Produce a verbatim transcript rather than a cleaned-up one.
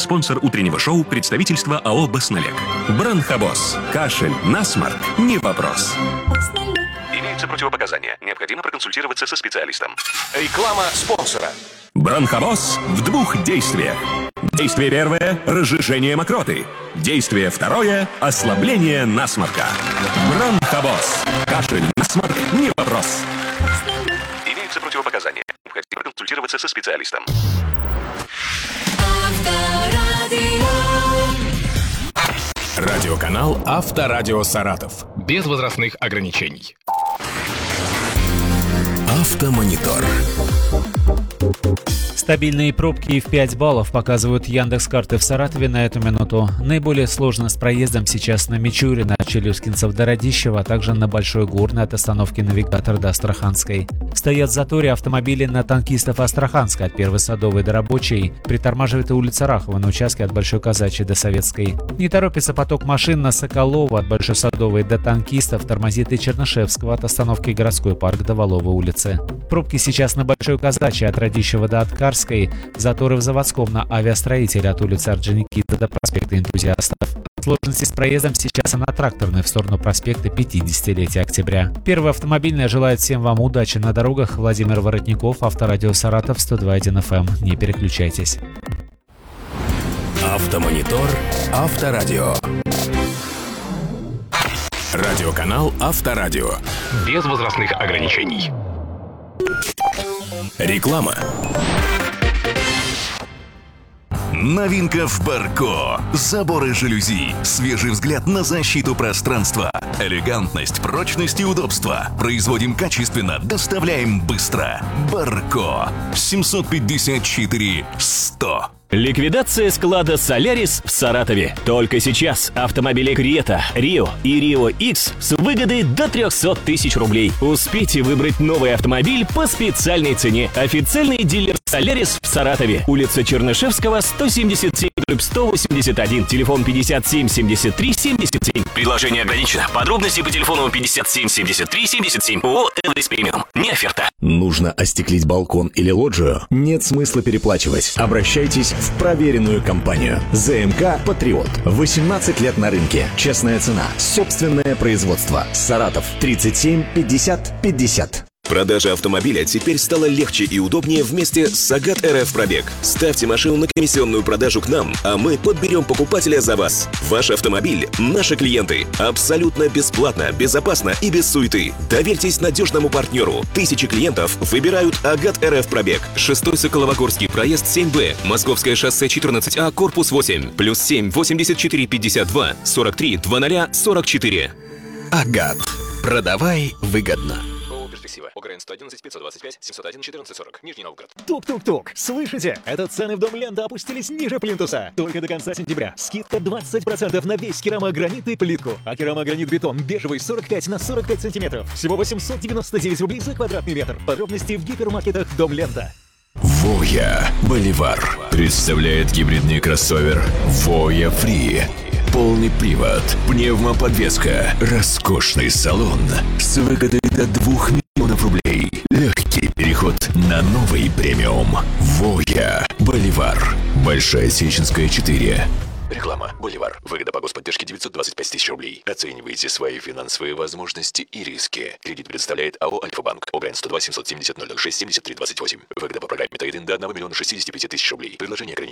Спонсор утреннего шоу — представительство АО «Басналег». Бронхобоз. Кашель, насморк — не вопрос. Имеются противопоказания. Необходимо проконсультироваться со специалистом. Реклама спонсора. Бронхобоз в двух действиях. Действие первое – разжижение мокроты. Действие второе – ослабление насморка. Бронхобоз. Кашель, насморк – не вопрос. Имеются противопоказания. Необходимо проконсультироваться со специалистом. Радиоканал «Авторадио Саратов». Без возрастных ограничений. Автомонитор. Стабильные пробки в пять баллов показывают Яндекс.Карты в Саратове на эту минуту. Наиболее сложно с проездом сейчас на Мичурина от Челюскинцев до Радищева, а также на Большой Горной от остановки Навигатор до Астраханской. Стоят в заторе автомобили на Танкистов Астраханска от Первой Садовой до Рабочей. Притормаживает и улица Рахова на участке от Большой Казачьей до Советской. Не торопится поток машин на Соколова от Большой Садовой до Танкистов. Тормозит и Чернышевского от остановки Городской парк до Воловой улицы. Пробки сейчас на Большой Казачьей от Радищева до Откарской. Заторы в Заводском на Авиастроителе от улицы Орджоникидзе до проспекта Энтузиастов. Сложности с проездом сейчас и на Тракторной в сторону проспекта пятидесятилетия октября. Первая автомобильная желает всем вам удачи на дорогах. Владимир Воротников, Авторадио Саратов, сто два и один эф эм. Не переключайтесь. Автомонитор. Авторадио. Радиоканал «Авторадио». Без возрастных ограничений. Реклама. Новинка в Барко. Заборы жалюзи. Свежий взгляд на защиту пространства. Элегантность, прочность и удобство. Производим качественно, доставляем быстро. Барко. семьсот пятьдесят четыре сто. Ликвидация склада «Солярис» в Саратове. Только сейчас автомобили «Крета», «Рио» и «Рио Икс» с выгодой до триста тысяч рублей. Успейте выбрать новый автомобиль по специальной цене. Официальный дилер «Солярис» в Саратове. Улица Чернышевского, сто семьдесят семь, сто восемьдесят один. Телефон пятьдесят семь семьдесят три семьдесят семь. Предложение ограничено. Подробности по телефону пятьдесят семь семьдесят три семьдесят семь. ООО «Эврис Премиум». Не оферта. Нужно остеклить балкон или лоджию? Нет смысла переплачивать. Обращайтесь в проверенную компанию. ЗМК «Патриот». восемнадцать лет на рынке. Честная цена. Собственное производство. Саратов. тридцать семь пятьдесят пятьдесят. Продажа автомобиля теперь стала легче и удобнее вместе с Сагат эр эф Пробег. Ставьте машину на комиссионную продажу к нам, а мы подберем покупателя за вас. Ваш автомобиль – наши клиенты. Абсолютно бесплатно, безопасно и без суеты. Доверьтесь надежному партнеру. Тысячи клиентов выбирают Агат эр эф Пробег. шестой Соколовогорский проезд семь бэ. Московское шоссе четырнадцать А, корпус восемь. Плюс семь восемьдесят четыре пятьдесят два сорок три двадцать сорок четыре. Агат. Продавай выгодно. ОГРН сто одиннадцать пятьсот двадцать пять семьсот один четырнадцать сорок. Нижний Новгород. Тук-тук-тук. Слышите? Это цены в Дом Лента опустились ниже плинтуса. Только до конца сентября. Скидка двадцать процентов на весь керамогранит и плитку. А керамогранит-бетон бежевый сорок пять на сорок пять сантиметров. Всего восемьсот девяносто девять рублей за квадратный метр. Подробности в гипермаркетах Дом Лента. Воя Боливар представляет гибридный кроссовер Воя Фри. Полный привод, пневмоподвеска, роскошный салон с выгодой до двух миллионов рублей. Легкий переход на новый премиум. Воя Боливар. Большая Сеченская, четыре. Реклама. Боливар. Выгода по господдержке девятьсот двадцать пять тысяч рублей. Оценивайте свои финансовые возможности и риски. Кредит предоставляет АО «Альфа-банк». ОГРН сто два семьсот семьдесят ноль ноль шесть семьдесят три двадцать восемь. Выгода по программе «Таидын» до одного миллиона шестидесяти пяти тысяч рублей. Предложение ограничено.